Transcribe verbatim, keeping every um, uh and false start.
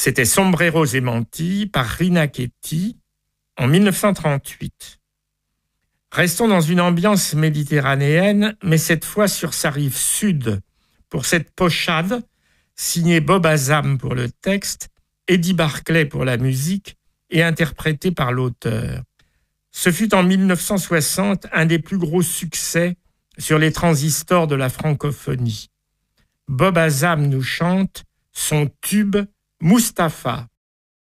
C'était Sombreros et Mantilles par Rina Ketty en mille neuf cent trente-huit. Restons dans une ambiance méditerranéenne, mais cette fois sur sa rive sud, pour cette pochade, signée Bob Azam pour le texte, Eddie Barclay pour la musique et interprétée par l'auteur. Ce fut en mille neuf cent soixante un des plus gros succès sur les transistors de la francophonie. Bob Azam nous chante son tube Mustapha.